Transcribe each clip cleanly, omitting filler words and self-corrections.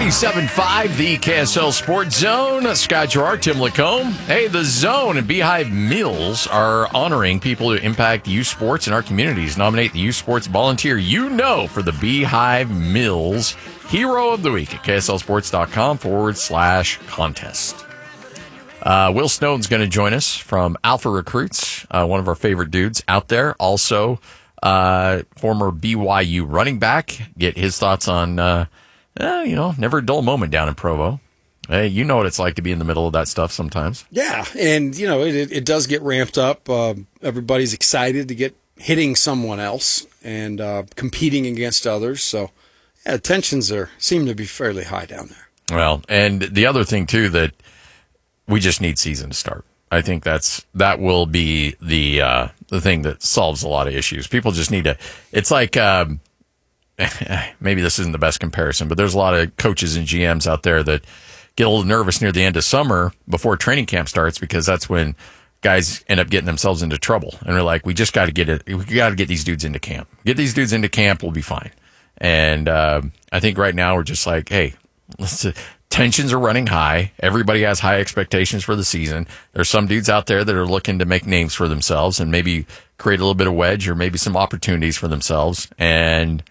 97.5, the KSL Sports Zone. Scott Gerard, Tim Lacombe. Hey, the Zone and Beehive Meals are honoring people who impact youth sports in our communities. Nominate the youth sports volunteer you know for the Beehive Meals Hero of the Week at KSLSports.com/contest. Will Snowden's going to join us from Alpha Recruits, one of our favorite dudes out there. Also, former BYU running back. Get his thoughts on... never a dull moment down in Provo. Hey, you know what it's like to be in the middle of that stuff sometimes. Yeah, and, it does get ramped up. Everybody's excited to get hitting someone else and competing against others. So, yeah, tensions seem to be fairly high down there. Well, and the other thing, too, that we just need season to start. I think that will be the thing that solves a lot of issues. People just need to – it's like maybe this isn't the best comparison, but there's a lot of coaches and GMs out there that get a little nervous near the end of summer before training camp starts because that's when guys end up getting themselves into trouble. And we're like, we just got to get it. We got to get these dudes into camp. Get these dudes into camp, we'll be fine. And I think right now we're just like, hey, tensions are running high. Everybody has high expectations for the season. There's some dudes out there that are looking to make names for themselves and maybe create a little bit of wedge or maybe some opportunities for themselves. And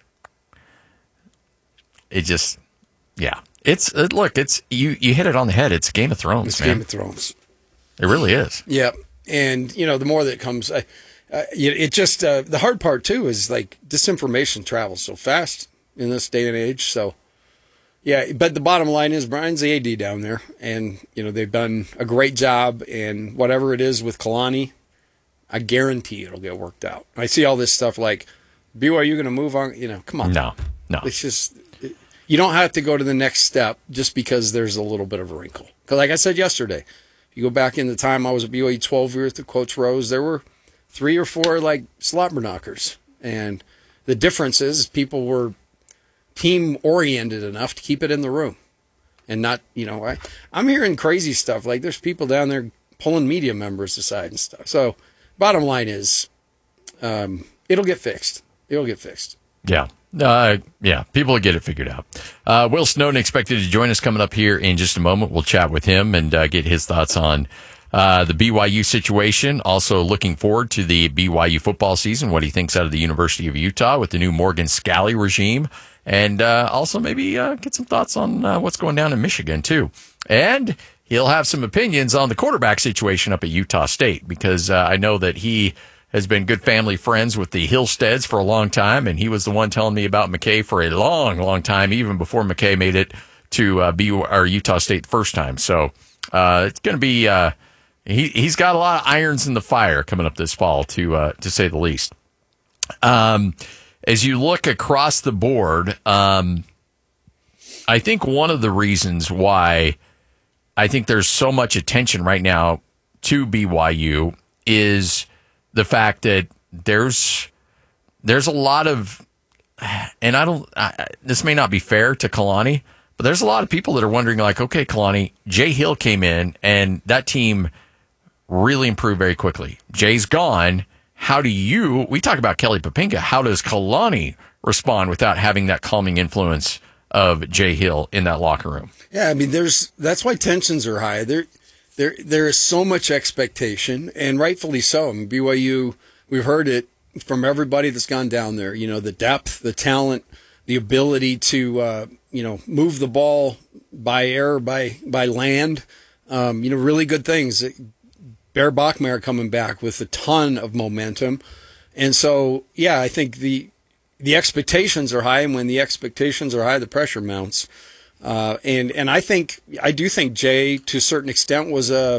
it just, yeah. It's you hit it on the head. It's Game of Thrones, It's man. Game of Thrones. It really is. Yeah. And, the more that comes, it just, the hard part too is like disinformation travels so fast in this day and age. So, yeah, but the bottom line is Brian's the AD down there and, they've done a great job and whatever it is with Kalani, I guarantee it'll get worked out. I see all this stuff like, BYU going to move on? Come on. No. It's just, you don't have to go to the next step just because there's a little bit of a wrinkle. Because like I said yesterday, if you go back in the time I was at BYU 12 years with Coach Rose, there were 3 or 4 like slobber knockers. And the difference is people were team oriented enough to keep it in the room. And not, I'm hearing crazy stuff. Like there's people down there pulling media members aside and stuff. So bottom line is it'll get fixed. Yeah. People will get it figured out. Will Snowden expected to join us coming up here in just a moment. We'll chat with him and get his thoughts on the BYU situation. Also looking forward to the BYU football season, what he thinks out of the University of Utah with the new Morgan Scalley regime. And also maybe get some thoughts on what's going down in Michigan, too. And he'll have some opinions on the quarterback situation up at Utah State because I know that he has been good family friends with the Hillsteads for a long time, and he was the one telling me about McKay for a long, long time, even before McKay made it to Utah State the first time. So it's going to be he's got a lot of irons in the fire coming up this fall, to say the least. As you look across the board, I think one of the reasons why I think there's so much attention right now to BYU is the fact that there's a lot of, and this may not be fair to Kalani, but there's a lot of people that are wondering like, okay, Kalani, Jay Hill came in and that team really improved very quickly. Jay's gone. We talk about Kelly Poppinga. How does Kalani respond without having that calming influence of Jay Hill in that locker room? Yeah. I mean, that's why tensions are high. There is so much expectation, and rightfully so. I mean, BYU, we've heard it from everybody that's gone down there. The depth, the talent, the ability to, move the ball by air, by land. Really good things. Bear Bachmeier coming back with a ton of momentum, and so yeah, I think the expectations are high, and when the expectations are high, the pressure mounts. And I do think Jay, to a certain extent, was a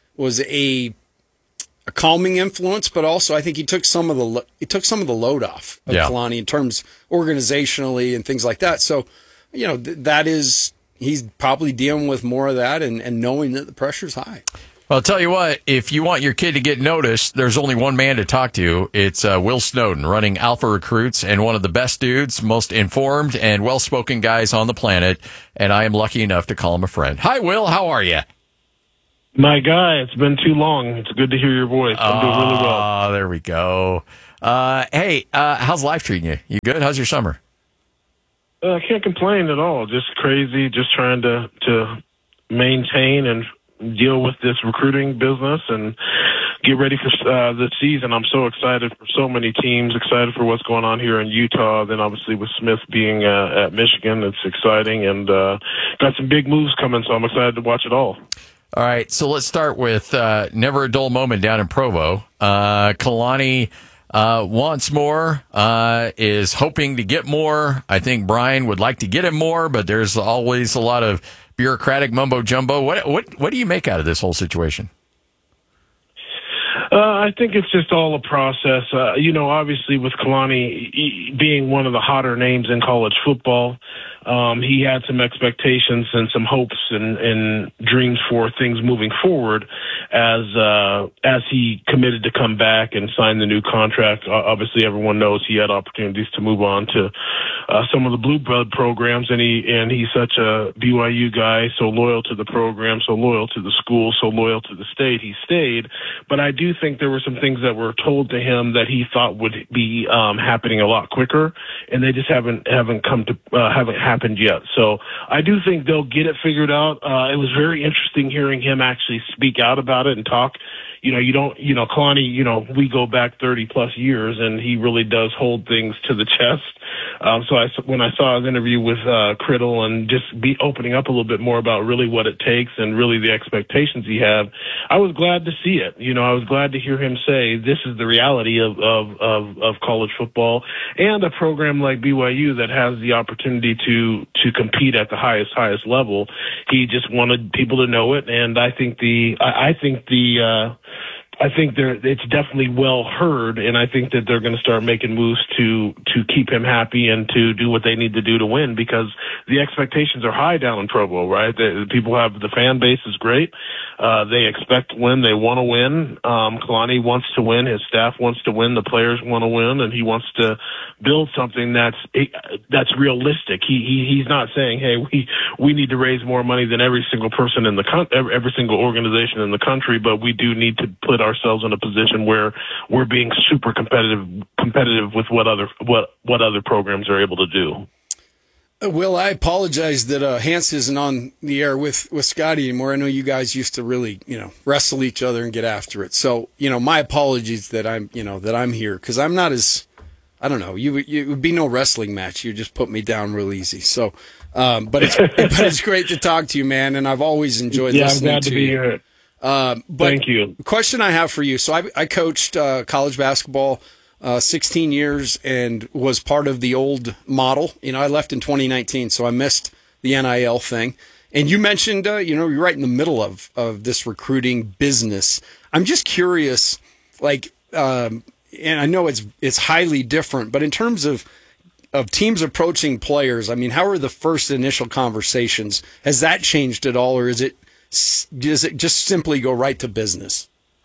calming influence, but also I think he took some of the load off of Kalani in terms organizationally and things like that. So, he's probably dealing with more of that and knowing that the pressure's high. Well, I'll tell you what, if you want your kid to get noticed, there's only one man to talk to. It's Will Snowden, running Alpha Recruits and one of the best dudes, most informed and well-spoken guys on the planet. And I am lucky enough to call him a friend. Hi, Will. How are you? My guy, it's been too long. It's good to hear your voice. I'm doing really well. Oh, there we go. Hey, how's life treating you? You good? How's your summer? I can't complain at all. Just crazy. Just trying to maintain and deal with this recruiting business and get ready for the season. I'm so excited for so many teams, excited for what's going on here in Utah. Then obviously with Smith being at Michigan, it's exciting, and got some big moves coming, so I'm excited to watch it all. All right, so let's start with never a dull moment down in Provo. Kalani wants more, is hoping to get more. I think Brian would like to get him more, but there's always a lot of bureaucratic mumbo jumbo. What do you make out of this whole situation? I think it's just all a process. Obviously with Kalani being one of the hotter names in college football, he had some expectations and some hopes and dreams for things moving forward as he committed to come back and sign the new contract. Obviously, everyone knows he had opportunities to move on to some of the blue blood programs, and he's such a BYU guy, so loyal to the program, so loyal to the school, so loyal to the state. He stayed, but I do think there were some things that were told to him that he thought would be happening a lot quicker, and they just haven't happened yet. So I do think they'll get it figured out. It was very interesting hearing him actually speak out about it and talk. Kalani, we go back 30 plus years, and he really does hold things to the chest. When I saw his interview with Criddle and just be opening up a little bit more about really what it takes and really the expectations he had, I was glad to see it. I was glad to hear him say this is the reality of college football and a program like BYU that has the opportunity to compete at the highest level. He just wanted people to know it, and I think it's definitely well heard, and I think that they're going to start making moves to keep him happy and to do what they need to do to win, because the expectations are high down in Provo, right? The fan base is great. They expect to win. They want to win. Kalani wants to win. His staff wants to win. The players want to win, and he wants to build something that's realistic. He's not saying, hey, we need to raise more money than every single person in every single organization in the country, but we do need to put ourselves in a position where we're being super competitive with what other programs are able to do. Will, I apologize that Hans isn't on the air with Scotty anymore. I know you guys used to really, wrestle each other and get after it. So, my apologies that I'm here, because I'm not as, I don't know, it would be no wrestling match. You just put me down real easy. So, but it's great to talk to you, man. And I've always enjoyed listening I'm glad to be here. But thank you. Question I have for you. So I coached college basketball 16 years and was part of the old model. I left in 2019, so I missed the NIL thing. And you mentioned, you're right in the middle of this recruiting business. I'm just curious, and I know it's highly different, but in terms of teams approaching players, I mean, how are the first initial conversations? Has that changed at all, or does it just simply go right to business?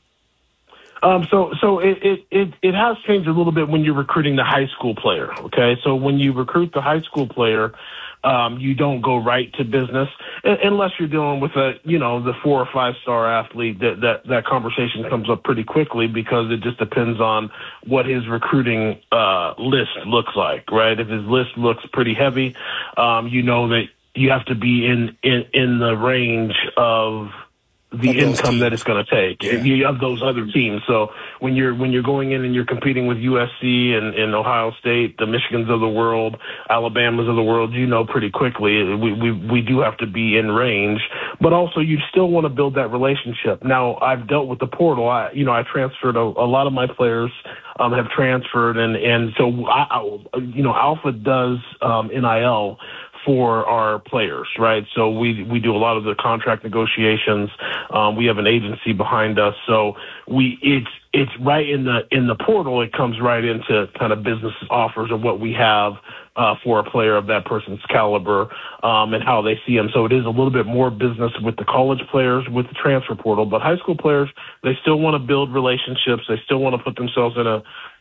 So it has changed a little bit when you're recruiting the high school player. Okay, so when you recruit the high school player, you don't go right to business unless you're dealing with the 4 or 5 star athlete. That conversation comes up pretty quickly, because it just depends on what his recruiting list looks like, right? If his list looks pretty heavy, that you have to be in the range of the income that it's going to take. Yeah. You have those other teams. So when you're going in and you're competing with USC and Ohio State, the Michigans of the world, Alabamas of the world, pretty quickly we do have to be in range. But also you still want to build that relationship. Now, I've dealt with the portal. I transferred a lot of my players have transferred, and so Alpha does NIL for our players, right? So we do a lot of the contract negotiations. We have an agency behind us, so it's right in the portal. It comes right into kind of business offers of what we have for a player of that person's caliber, and how they see him. So it is a little bit more business with the college players with the transfer portal, but high school players, they still want to build relationships. They still want to put themselves in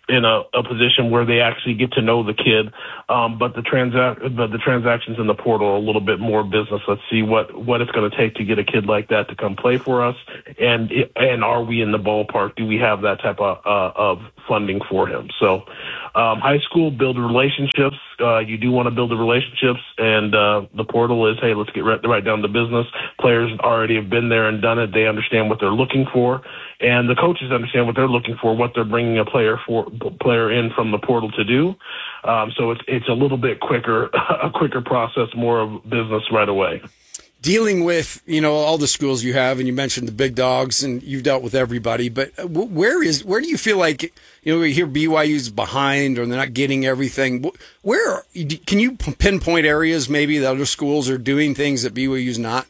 in a position where they actually get to know the kid. But the transactions in the portal are a little bit more business. Let's see what it's going to take to get a kid like that to come play for us, and are we in the ballpark? Do we have that type of funding for him? So, high school, build relationships. You do want to build the relationships, and the portal is, hey, let's get right down to business. Players already have been there and done it. They understand what they're looking for, and the coaches understand what they're looking for, what they're bringing a player in from the portal to do. So it's a little bit quicker, a quicker process, more of business right away. Dealing with, all the schools you have, and you mentioned the big dogs, and you've dealt with everybody, but where do you feel like, we hear BYU's behind or they're not getting everything? Can you pinpoint areas maybe that other schools are doing things that BYU's not?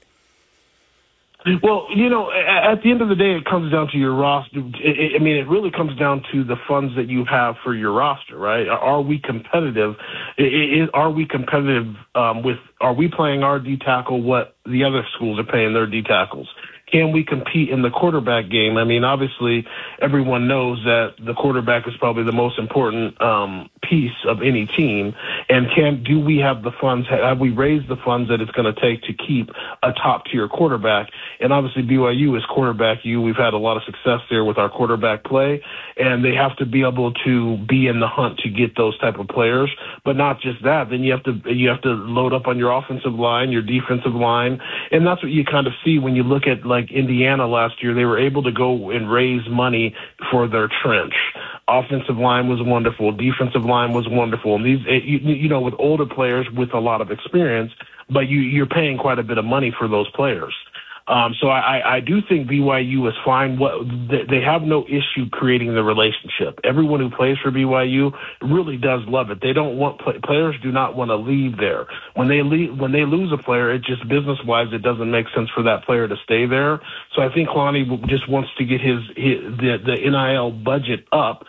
Well, at the end of the day, it comes down to your roster. It really comes down to the funds that you have for your roster, right? Are we competitive? Are we competitive are we playing our D tackle what the other schools are paying their D tackles? Can we compete in the quarterback game? Obviously, everyone knows that the quarterback is probably the most important piece of any team. And do we have the funds? Have we raised the funds that it's going to take to keep a top-tier quarterback? And obviously, BYU is quarterback U. We've had a lot of success there with our quarterback play, and they have to be able to be in the hunt to get those type of players. But not just that. Then you have to load up on your offensive line, your defensive line, and that's what you kind of see when you look at like Indiana last year. They were able to go and raise money for their trench. Offensive line was wonderful. Defensive line was wonderful. And these, with older players with a lot of experience, but you're paying quite a bit of money for those players. So I do think BYU is fine. They have no issue creating the relationship. Everyone who plays for BYU really does love it. They don't want players do not want to leave there. When they lose a player, it just business wise, it doesn't make sense for that player to stay there. So I think Kalani just wants to get the NIL budget up,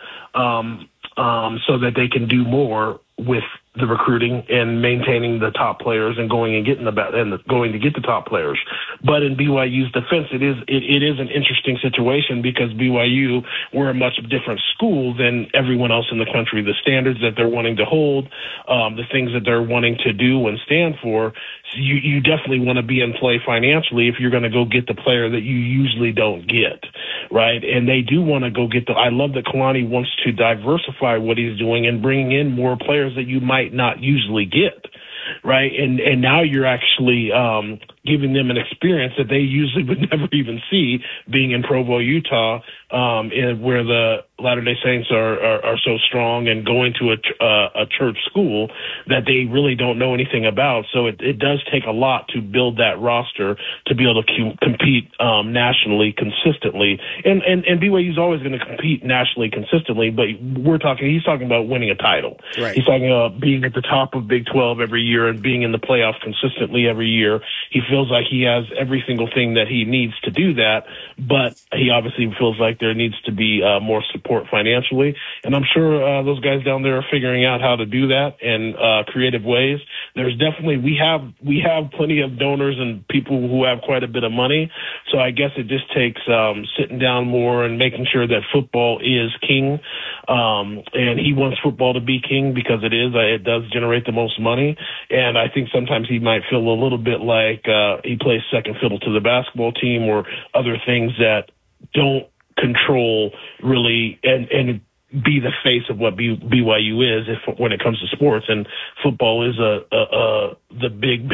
so that they can do more with the recruiting and maintaining the top players and going to get the top players. But in BYU's defense, it is an interesting situation because BYU, we're a much different school than everyone else in the country. The standards that they're wanting to hold, the things that they're wanting to do and stand for, so you definitely want to be in play financially if you're going to go get the player that you usually don't get, right? And they do want to go get I love that Kalani wants to diversify what he's doing and bringing in more players that you might not usually get, right? And now you're actually giving them an experience that they usually would never even see, being in Provo, Utah, where the Latter-day Saints are so strong, and going to a church school that they really don't know anything about. So it does take a lot to build that roster to be able to compete nationally consistently. And BYU is always going to compete nationally consistently, but he's talking about winning a title. Right. He's talking about being at the top of Big 12 every year and being in the playoffs consistently every year. He feels like he has every single thing that he needs to do that, but he obviously feels like there needs to be more support financially. And I'm sure those guys down there are figuring out how to do that in creative ways. There's definitely, we have plenty of donors and people who have quite a bit of money. So I guess it just takes sitting down more and making sure that football is king. And he wants football to be king because it does generate the most money. And I think sometimes he might feel a little bit like he plays second fiddle to the basketball team or other things that don't control really and be the face of what BYU is when it comes to sports. And football is the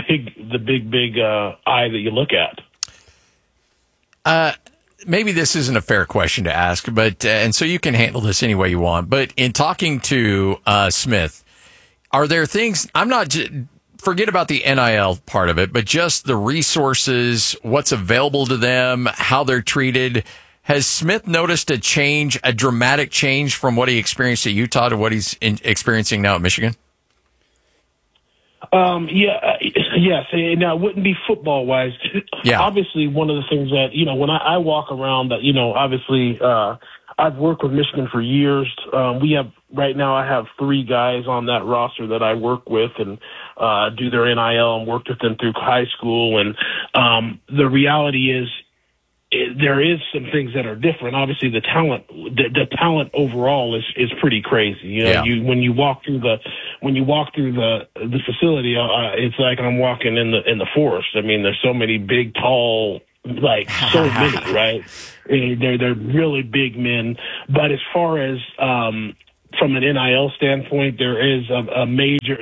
big eye that you look at. Maybe this isn't a fair question to ask, but and so you can handle this any way you want. But in talking to Smith, are there things forget about the NIL part of it, but just the resources, what's available to them, how they're treated? Has Smith noticed a dramatic change from what he experienced at Utah to what he's experiencing now at Michigan? Yes. Now, it wouldn't be football wise. Yeah. Obviously, one of the things that, when I walk around, obviously, I've worked with Michigan for years. Right now I have 3 guys on that roster that I work with and do their NIL and worked with them through high school. And the reality is, there is some things that are different. Obviously, the talent overall is pretty crazy. You know, when you walk through the facility, it's like I'm walking in the forest. I mean, there's so many big, tall, like so many, right? They're really big men. But as far as from an NIL standpoint, there is a major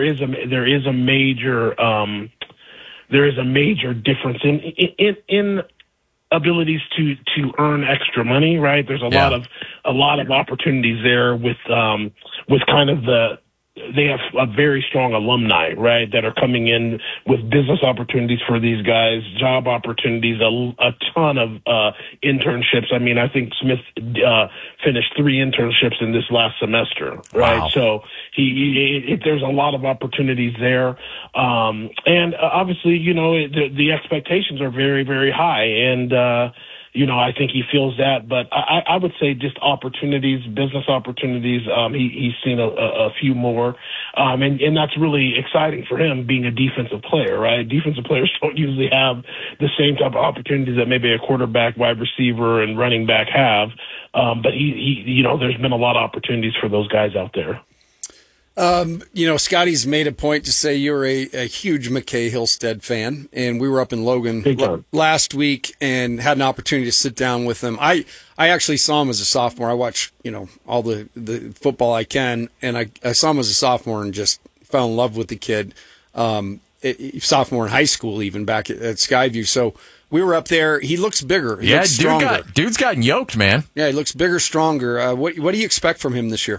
difference in abilities to earn extra money, right? There's a lot of opportunities there with kind of they have a very strong alumni, right, that are coming in with business opportunities for these guys, job opportunities, a ton of internships. I mean, I think Smith finished 3 internships in this last semester, right? Wow. So there's a lot of opportunities there. And obviously, you know, the expectations are very, very high. And, you know, I think he feels that, but I would say just opportunities, business opportunities. He's seen a few more, and that's really exciting for him being a defensive player, right? Defensive players don't usually have the same type of opportunities that maybe a quarterback, wide receiver, and running back have. But he, you know, there's been a lot of opportunities for those guys out there. You know, Scotty's made a point to say you're a huge McKay Hillstead fan, and we were up in Logan last week and had an opportunity to sit down with him. I actually saw him as a sophomore. I watch, you know, all the football I can, and I saw him as a sophomore and just fell in love with the kid. Sophomore in high school, even back at Skyview. So we were up there. He looks bigger. He looks stronger. Dude's gotten yoked, man. Yeah, he looks bigger, stronger. What do you expect from him this year?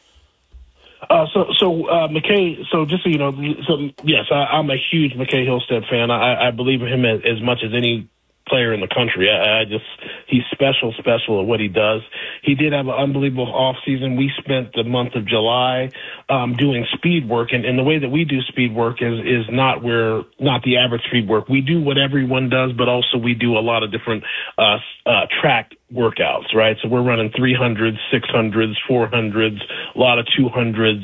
McKay, so just so you know, yes, I'm a huge McKay Hillstead fan. I believe in him as much as any player in the country. He's special at what he does. He did have an unbelievable off season. We spent the month of July doing speed work, and the way that we do speed work is not the average speed work. We do what everyone does, but also we do a lot of different track workouts, right? So we're running 300s, 600s, 400s, a lot of 200s.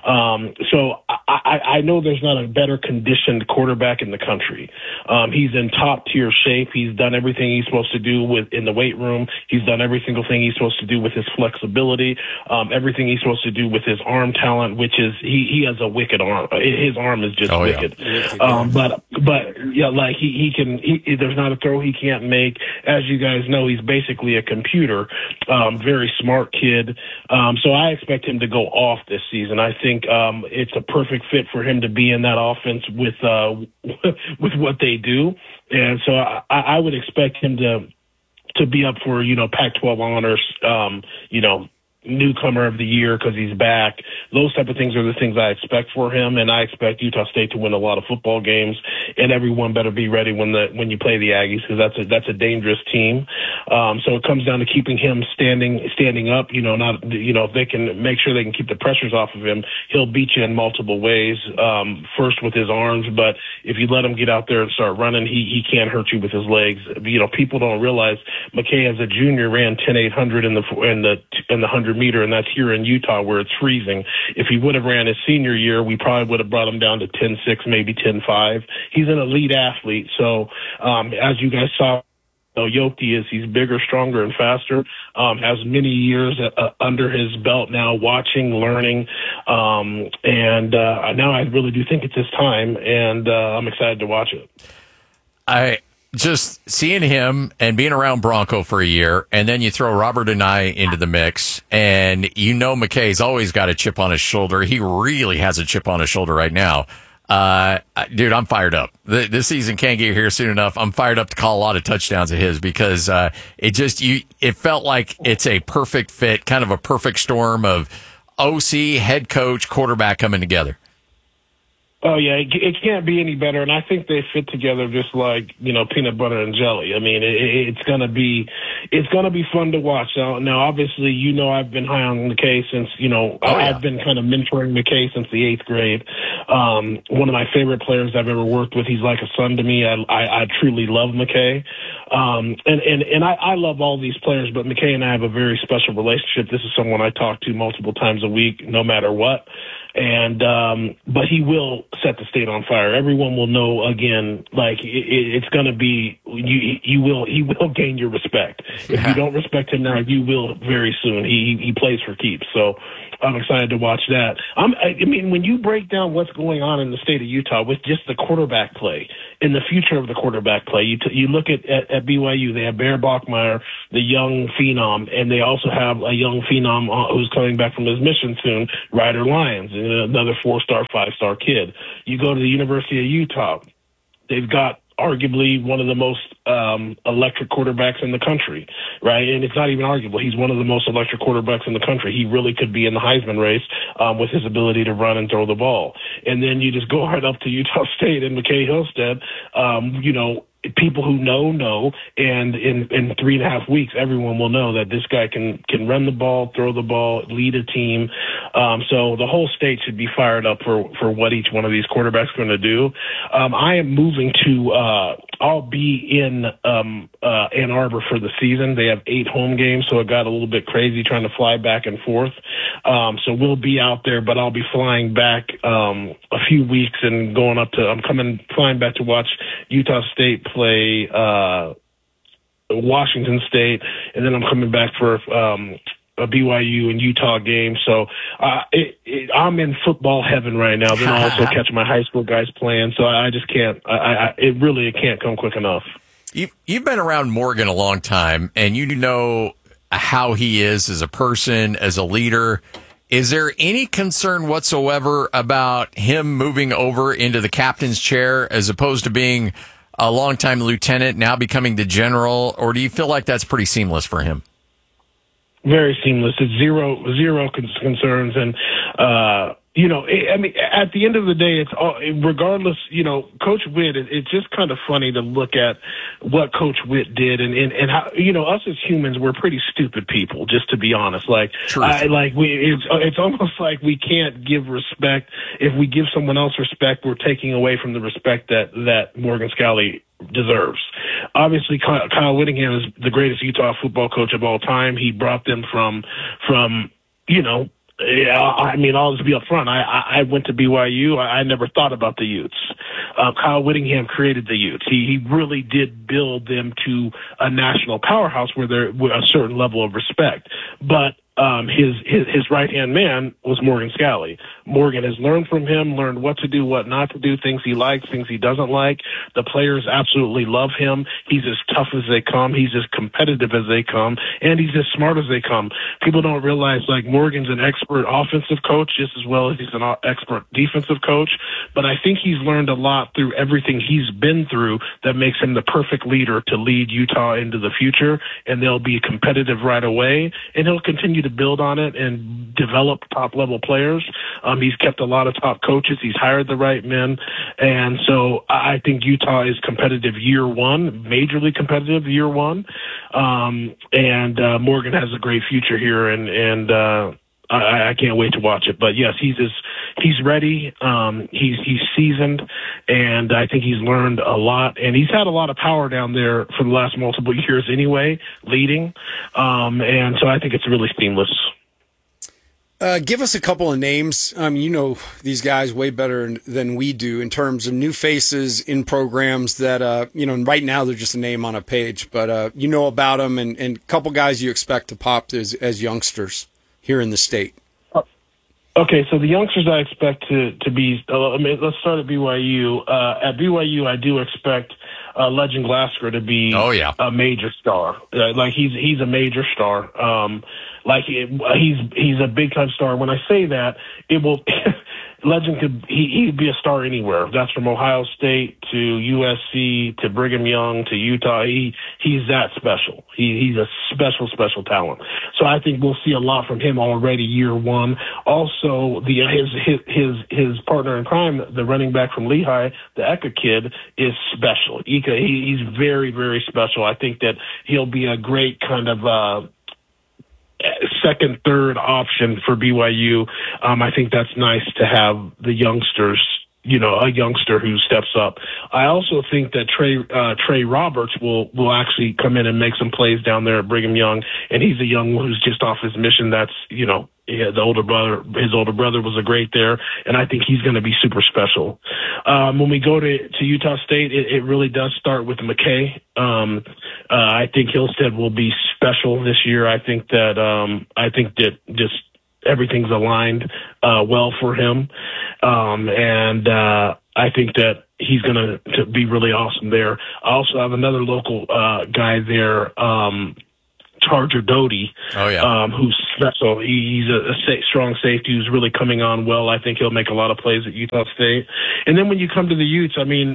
So I know there's not a better conditioned quarterback in the country. He's in top tier shape. He's done everything he's supposed to do in the weight room. He's done every single thing he's supposed to do with his flexibility, everything he's supposed to do with his arm talent, which is he has a wicked arm. His arm is just wicked. Yeah. But yeah, like he can, there's not a throw he can't make. As you guys know, he's basically a computer, very smart kid. So I expect him to go off this season. I think it's a perfect fit for him to be in that offense with what they do. And so I would expect him to be up for, you know, Pac-12 honors, you know, newcomer of the year because he's back. Those type of things are the things I expect for him, and I expect Utah State to win a lot of football games. And everyone better be ready when you play the Aggies, because that's a dangerous team. So it comes down to keeping him standing up. You know, if they can make sure they can keep the pressures off of him, he'll beat you in multiple ways. First with his arms, but if you let him get out there and start running, he can't hurt you with his legs. You know, people don't realize McKay as a junior ran 10.800 in the 100-meter, and that's here in Utah where it's freezing. If he would have ran his senior year, we probably would have brought him down to 10.6, maybe 10.5. He's an elite athlete. So as you guys saw, how yoked he is. He's bigger, stronger, and faster. Has many years under his belt now, watching, learning, and now I really do think it's his time, and I'm excited to watch it. Just seeing him and being around Bronco for a year, and then you throw Robert and I into the mix, and you know McKay's always got a chip on his shoulder. He really has a chip on his shoulder right now. Dude, I'm fired up. This season can't get here soon enough. I'm fired up to call a lot of touchdowns of his because it felt like it's a perfect fit, kind of a perfect storm of OC, head coach, quarterback coming together. Oh yeah, it can't be any better, and I think they fit together just like, you know, peanut butter and jelly. I mean, it's gonna be fun to watch. Now, obviously, you know, I've been high on McKay since, you know, I've been kind of mentoring McKay since the 8th grade. One of my favorite players I've ever worked with. He's like a son to me. I truly love McKay, and I love all these players, but McKay and I have a very special relationship. This is someone I talk to multiple times a week, no matter what. And but he will set the state on fire. Everyone will know again, like it's going to be he will gain your respect. If you don't respect him now, you will very soon. He plays for keeps. So I'm excited to watch that. I mean, when you break down what's going on in the state of Utah with just the quarterback play and the future of the quarterback play, you look at BYU. They have Bear Bachmeier, the young phenom, and they also have a young phenom who's coming back from his mission soon, Ryder Lyons, another 4-star, 5-star kid. You go to the University of Utah. They've got arguably one of the most electric quarterbacks in the country, right? And it's not even arguable. He's one of the most electric quarterbacks in the country. He really could be in the Heisman race with his ability to run and throw the ball. And then you just go right up to Utah State and McKay Hillstead, people who know, and in 3.5 weeks, everyone will know that this guy can run the ball, throw the ball, lead a team. So the whole state should be fired up for what each one of these quarterbacks are going to do. I am moving to, I'll be in Ann Arbor for the season. They have 8 home games, so it got a little bit crazy trying to fly back and forth. So we'll be out there, but I'll be flying back a few weeks and flying back to watch Utah State play Washington State, and then I'm coming back for a BYU and Utah game. So I'm in football heaven right now. Then I also catch my high school guys playing. So I just can't. It can't come quick enough. You've been around Morgan a long time, and you know how he is as a person, as a leader. Is there any concern whatsoever about him moving over into the captain's chair as opposed to being a longtime lieutenant, now becoming the general, or do you feel like that's pretty seamless for him? Very seamless. It's zero concerns. And, I mean, at the end of the day, it's all, regardless, Coach Witt, it's just kind of funny to look at what Coach Witt did and how, us as humans, we're pretty stupid people, just to be honest. Like, it's almost like we can't give respect. If we give someone else respect, we're taking away from the respect that Morgan Scalley deserves. Obviously, Kyle Whittingham is the greatest Utah football coach of all time. He brought them from I'll just be up front. I went to BYU. I never thought about the Utes. Kyle Whittingham created the Utes. He really did build them to a national powerhouse where there was a certain level of respect. But his right-hand man was Morgan Scalley. Morgan has learned from him, learned what to do, what not to do, things he likes, things he doesn't like. The players absolutely love him. He's as tough as they come. He's as competitive as they come. And he's as smart as they come. People don't realize, Morgan's an expert offensive coach just as well as he's an expert defensive coach. But I think he's learned a lot through everything he's been through that makes him the perfect leader to lead Utah into the future. And they'll be competitive right away. And he'll continue to build on it and develop top-level players. He's kept a lot of top coaches. He's hired the right men. And so I think Utah is competitive year one, majorly competitive year one. And Morgan has a great future here, and I can't wait to watch it. But yes, he's ready. He's seasoned, and I think he's learned a lot. And he's had a lot of power down there for the last multiple years anyway, leading. And so I think it's really seamless. Give us a couple of names. These guys way better than we do in terms of new faces in programs that, right now they're just a name on a page, but about them and a couple guys you expect to pop as youngsters here in the state. Okay, so the youngsters I expect to be, let's start at BYU. At BYU, I do expect Legend Glasgow to be a major star. He's a major star. He's a big time star. When I say that, it will Legend he'd be a star anywhere. That's from Ohio State to USC to Brigham Young to Utah. He's that special. He's a special talent. So I think we'll see a lot from him already year one. Also, his partner in crime, the running back from Lehigh, the Eka kid, is special. He's very, very special. I think that he'll be a great kind of second, third option for BYU. I think that's nice to have the youngsters a youngster who steps up. I also think that Trey Roberts will actually come in and make some plays down there at Brigham Young, and he's a young one who's just off his mission. That's his older brother was a great there, and I think he's going to be super special. When we go to Utah State, it really does start with McKay. I think Hillstead will be special this year. I think that just everything's aligned well for him, and I think that he's going to be really awesome there. I also have another local guy there, Charger Doty, who's special. He's a strong safety who's really coming on well. I think he'll make a lot of plays at Utah State. And then when you come to the Utes, I mean,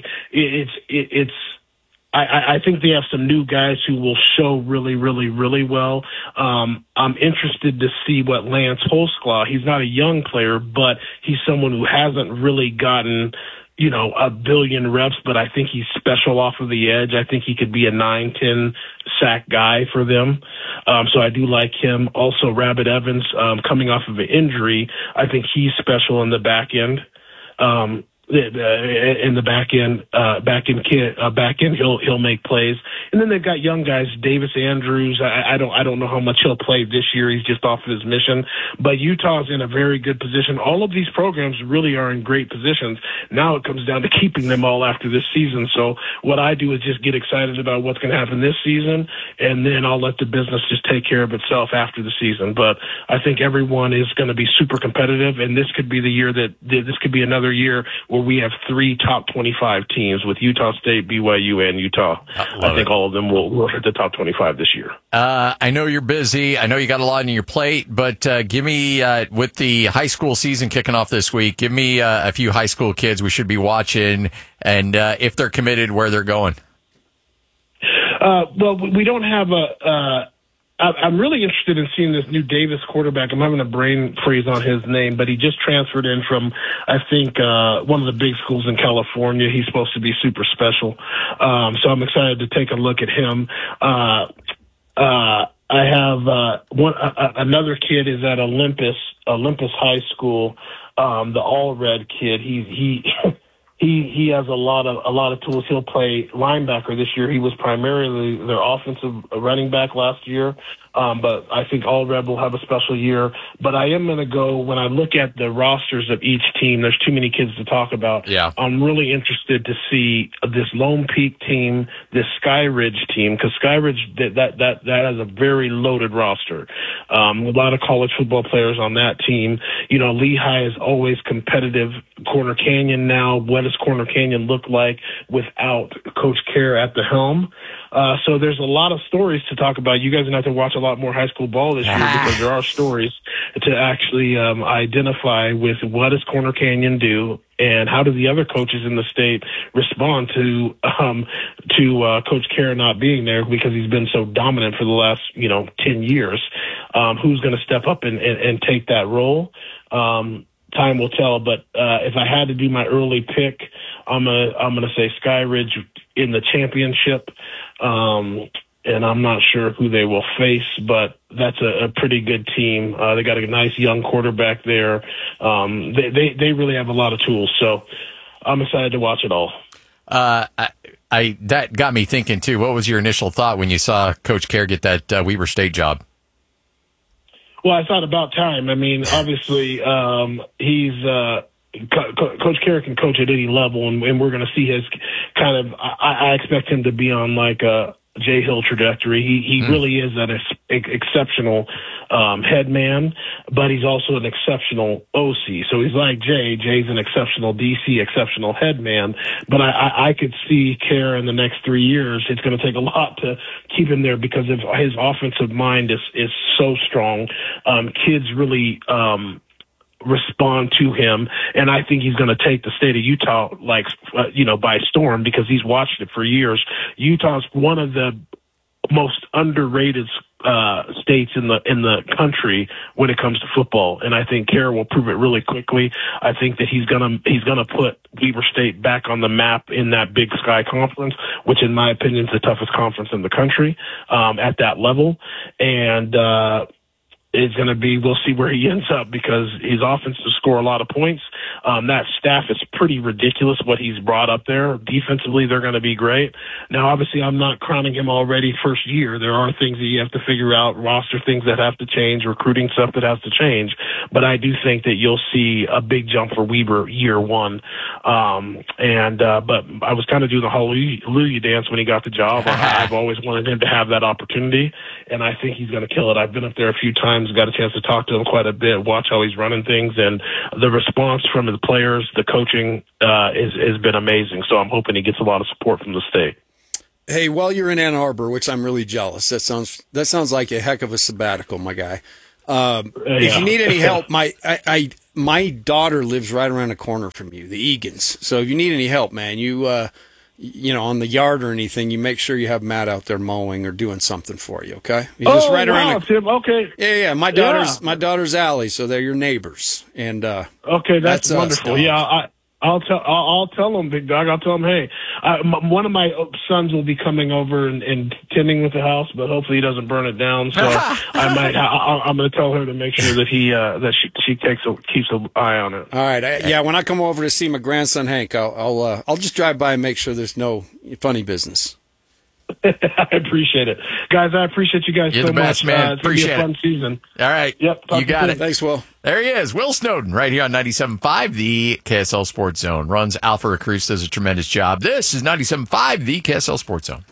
I think they have some new guys who will show really, really, really well. I'm interested to see what Lance Holsclaw, he's not a young player, but he's someone who hasn't really gotten, a billion reps, but I think he's special off of the edge. I think he could be a 9-10 sack guy for them. So I do like him. Also, Rabbit Evans, coming off of an injury, I think he's special in the back end. In the back end, he'll make plays. And then they've got young guys, Davis Andrews. I don't know how much he'll play this year. He's just off of his mission. But Utah's in a very good position. All of these programs really are in great positions. Now it comes down to keeping them all after this season. So what I do is just get excited about what's going to happen this season, and then I'll let the business just take care of itself after the season. But I think everyone is going to be super competitive, and this could be the year this could be another year where we have 3 top 25 teams with Utah State, BYU, and Utah. I think all of them will hit the top 25 this year. I know you're busy. I know you got a lot on your plate, but give me, with the high school season kicking off this week, give me a few high school kids we should be watching, and if they're committed, where they're going. Well, we don't have I'm really interested in seeing this new Davis quarterback. I'm having a brain freeze on his name, but he just transferred in from, I think, one of the big schools in California. He's supposed to be super special. So I'm excited to take a look at him. I have another kid is at Olympus High School, the All-Red kid. He has a lot of tools. He'll play linebacker this year. He was primarily their offensive running back last year, but I think All-Red will have a special year. But I am going to go, when I look at the rosters of each team, there's too many kids to talk about. Yeah. I'm really interested to see this Lone Peak team, this Sky Ridge team, because Sky Ridge, that has a very loaded roster. A lot of college football players on that team. Lehigh is always competitive. Corner Canyon now, what does Corner Canyon look like without Coach Kerr at the helm? So there's a lot of stories to talk about. You guys are going to have to watch a lot more high school ball this year because there are stories to actually identify with what does Corner Canyon do and how do the other coaches in the state respond to Coach Kerr not being there because he's been so dominant for the last 10 years. Who's going to step up and take that role? Time will tell, but if I had to do my early pick, I'm gonna say Sky Ridge in the championship, and I'm not sure who they will face, but that's a pretty good team. They got a nice young quarterback there. They really have a lot of tools, so I'm excited to watch it all. That got me thinking too. What was your initial thought when you saw Coach Kerr get that Weber State job? Well, I thought about time. I mean, obviously, he's Coach Kerr can coach at any level, and we're going to see his kind of. I expect him to be on like a Jay Hill trajectory. He really is an exceptional head man, but he's also an exceptional OC. So he's like Jay. Jay's an exceptional DC, exceptional head man. But I could see Kerr in the next 3 years. It's going to take a lot to keep him there because of his offensive mind is so strong. Kids really respond to him, and I think he's going to take the state of Utah by storm because he's watched it for years. Utah's one of the most underrated states in the country when it comes to football, and I think Kerr will prove it really quickly. I think that he's gonna put Weber State back on the map in that Big Sky Conference, which in my opinion is the toughest conference in the country at that level, and is going to be, we'll see where he ends up, because his offense to score a lot of points. That staff is pretty ridiculous what he's brought up there. Defensively, they're going to be great. Now, obviously, I'm not crowning him already first year. There are things that you have to figure out, roster things that have to change, recruiting stuff that has to change. But I do think that you'll see a big jump for Weber year one. But I was kind of doing the hallelujah dance when he got the job. I've always wanted him to have that opportunity, and I think he's going to kill it. I've been up there a few times, got a chance to talk to him quite a bit, watch how he's running things, and the response from the players, the coaching has been amazing. So I'm hoping he gets a lot of support from the state. Hey, while you're in Ann Arbor, which I'm really jealous, that sounds like a heck of a sabbatical, my guy. If you need any help, my daughter lives right around the corner from you, the Egan's. So if you need any help, man, you on the yard or anything, you make sure you have Matt out there mowing or doing something for you. Okay? He's just right around. Tim. Okay. Yeah. My daughter's Allie, so they're your neighbors. And okay, that's wonderful. Yeah, I'll tell him, Big Dog. I'll tell him, hey, one of my sons will be coming over and tending with the house, but hopefully he doesn't burn it down. So I'm going to tell her to make sure that she keeps an eye on it. All right. When I come over to see my grandson Hank, I'll just drive by and make sure there's no funny business. I appreciate it. Guys, I appreciate you guys You're so the best, much. man. It's going to be a fun season. All right. Yep. You got it. Thanks, Will. There he is, Will Snowden, right here on 97.5, the KSL Sports Zone. Runs Alpha Recruits, does a tremendous job. This is 97.5, the KSL Sports Zone.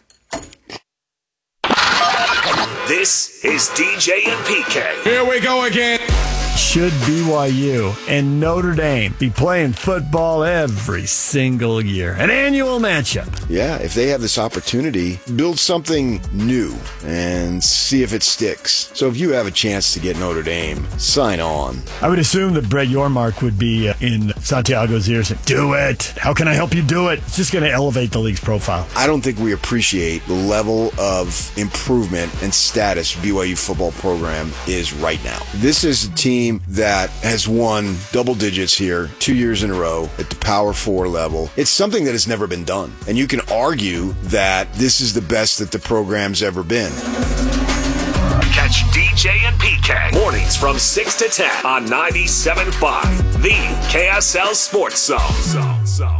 This is DJ and PK. Here we go again. Should BYU and Notre Dame be playing football every single year? An annual matchup. Yeah, if they have this opportunity, build something new and see if it sticks. So if you have a chance to get Notre Dame, sign on. I would assume that Brett Yormark would be in Santiago's ears saying, do it. How can I help you do it? It's just going to elevate the league's profile. I don't think we appreciate the level of improvement and status BYU football program is right now. This is a team that has won double digits here 2 years in a row at the Power 4 level. It's something that has never been done. And you can argue that this is the best that the program's ever been. Catch DJ and PK mornings from 6 to 10 on 97.5, the KSL Sports Zone.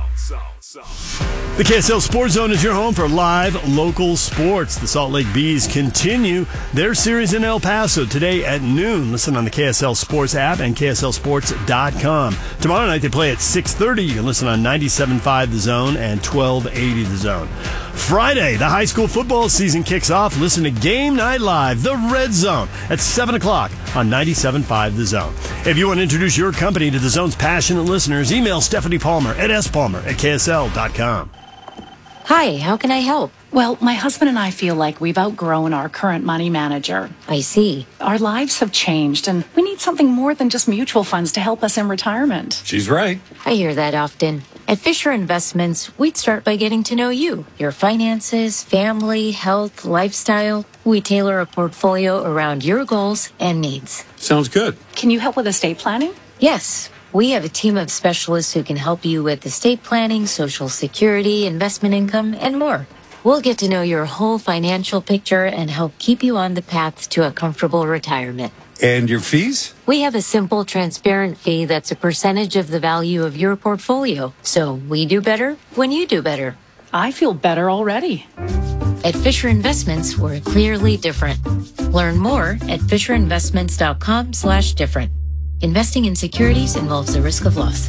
The KSL Sports Zone is your home for live local sports. The Salt Lake Bees continue their series in El Paso today at noon. Listen on the KSL Sports app and KSLSports.com. Tomorrow night they play at 6:30. You can listen on 97.5 The Zone and 1280 The Zone. Friday, the high school football season kicks off. Listen to Game Night Live, The Red Zone, at 7 o'clock on 97.5 The Zone. If you want to introduce your company to The Zone's passionate listeners, email Stephanie Palmer at spalmer@ksl.com. Hi, how can I help? Well, my husband and I feel like we've outgrown our current money manager. I see. Our lives have changed, and we need something more than just mutual funds to help us in retirement. She's right. I hear that often. At Fisher Investments, we'd start by getting to know you, your finances, family, health, lifestyle. We tailor a portfolio around your goals and needs. Sounds good. Can you help with estate planning? Yes. We have a team of specialists who can help you with estate planning, Social Security, investment income, and more. We'll get to know your whole financial picture and help keep you on the path to a comfortable retirement. And your fees? We have a simple, transparent fee that's a percentage of the value of your portfolio. So we do better when you do better. I feel better already. At Fisher Investments, we're clearly different. Learn more at FisherInvestments.com/different. Investing in securities involves the risk of loss.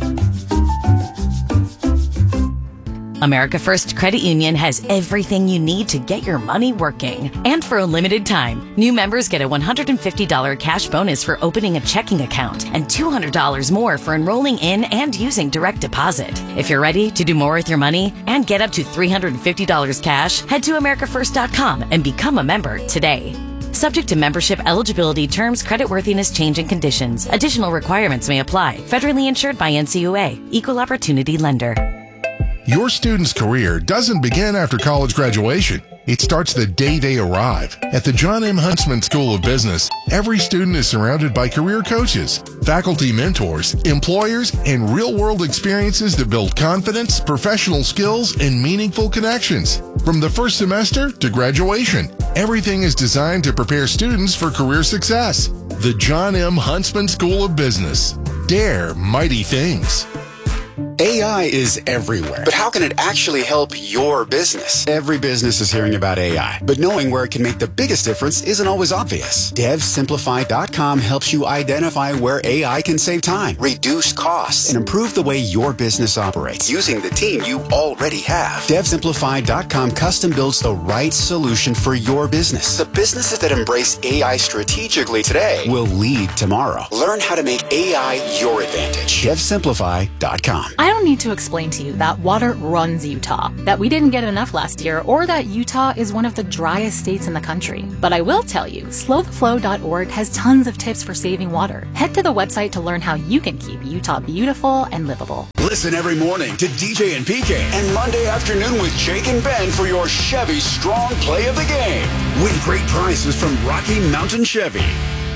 America First Credit Union has everything you need to get your money working. And for a limited time, new members get a $150 cash bonus for opening a checking account and $200 more for enrolling in and using direct deposit. If you're ready to do more with your money and get up to $350 cash, head to AmericaFirst.com and become a member today. Subject to membership eligibility, terms, creditworthiness, change, and conditions. Additional requirements may apply. Federally insured by NCUA. Equal Opportunity Lender. Your student's career doesn't begin after college graduation. It starts the day they arrive. At the John M. Huntsman School of Business, every student is surrounded by career coaches, faculty mentors, employers, and real-world experiences to build confidence, professional skills, and meaningful connections. From the first semester to graduation, everything is designed to prepare students for career success. The John M. Huntsman School of Business. Dare mighty things. AI is everywhere, but how can it actually help your business? Every business is hearing about AI, but knowing where it can make the biggest difference isn't always obvious. DevSimplify.com helps you identify where AI can save time, reduce costs, and improve the way your business operates using the team you already have. DevSimplify.com custom builds the right solution for your business. The businesses that embrace AI strategically today will lead tomorrow. Learn how to make AI your advantage. DevSimplify.com. I don't need to explain to you that water runs Utah, that we didn't get enough last year, or that Utah is one of the driest states in the country. But I will tell you, slowtheflow.org has tons of tips for saving water. Head to the website to learn how you can keep Utah beautiful and livable. Listen every morning to DJ and PK and Monday afternoon with Jake and Ben for your Chevy Strong Play of the Game. Win great prizes from Rocky Mountain Chevy.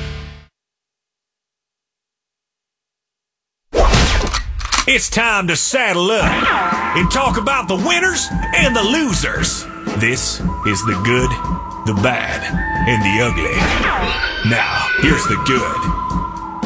It's time to saddle up and talk about the winners and the losers. This is the good, the bad, and the ugly. Now, here's the good.